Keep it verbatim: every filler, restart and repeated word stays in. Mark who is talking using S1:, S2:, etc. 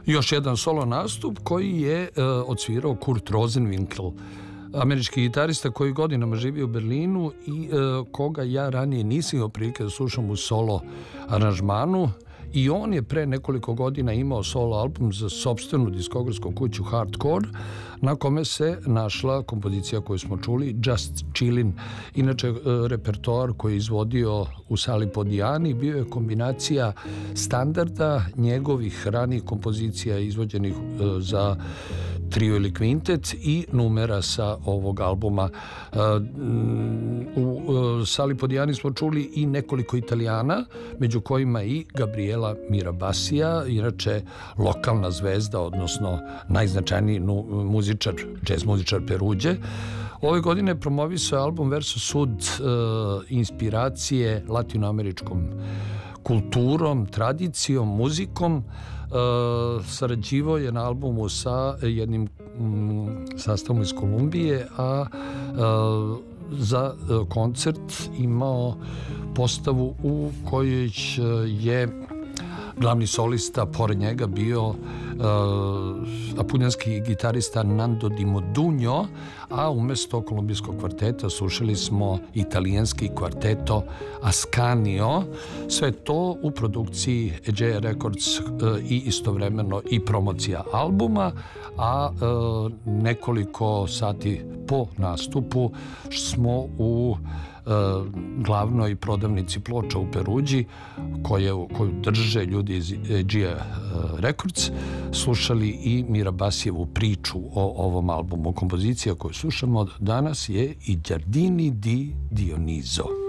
S1: još jedan solo nastup koji je uh, odsvirao Kurt Rosenwinkel, američki gitarista koji godinama živi u Berlinu i uh, koga ja ranije nisam imao prilike da slušam u solo aranžmanu. I on je pre nekoliko godina imao solo album za sopstvenu diskografsku kuću Hardcore, na kome se našla kompozicija koju smo čuli, Just Chillin'. Inače, repertoar koji je izvodio u sali Podijani bio je kombinacija standarda njegovih ranijih kompozicija izvođenih za trio ili kvintet i numera sa ovog albuma. U sali Podijani smo čuli i nekoliko Italijana, među kojima i Gabriela Mirabasija, inače lokalna zvezda, odnosno najznačajniji muzičar, jazz muzičar Peruđe. Ove godine promovisao album Verso Sud, inspiracije latinoameričkom kulturom, tradicijom, muzikom. Uh, sarađivao je na albumu sa jednim mm, sastavom iz Kolumbije, a uh, za uh, koncert imao postavu u kojoj je glavni solista pored njega bio uh, apunjanski gitarista Nando Di Modugno, a umesto kolumbijskog kvarteta slušali smo italijanski kvarteto Ascanio. Sve to u produkciji E J Records uh, i istovremeno i promocija albuma, a uh, nekoliko sati po nastupu smo u glavnoj prodavnici ploča u Peruđi, koju, koju drže ljudi iz E J Records, slušali i Mirabasijevu priču o ovom albumu. Kompozicija koju slušamo danas je I Giardini di Dioniso.